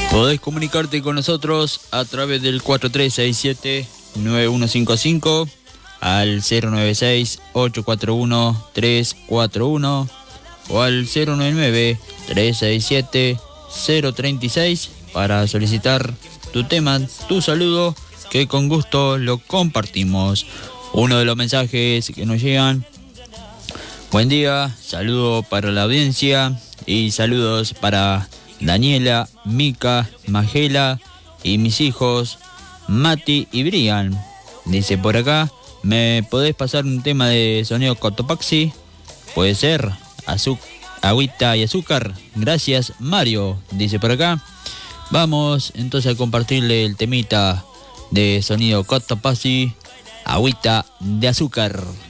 Podés comunicarte con nosotros a través del 4367-9155 al 096-841-341 o al 099-367-036 para solicitar tu tema, tu saludo, que con gusto lo compartimos. Uno de los mensajes que nos llegan: buen día, saludo para la audiencia y saludos para Daniela, Mica, Magela y mis hijos Mati y Brian. Dice por acá: ¿me podés pasar un tema de sonido Cotopaxi? Puede ser, agüita y azúcar. Gracias, Mario. Dice por acá. Vamos entonces a compartirle el temita de sonido Cotopaxi, agüita de azúcar.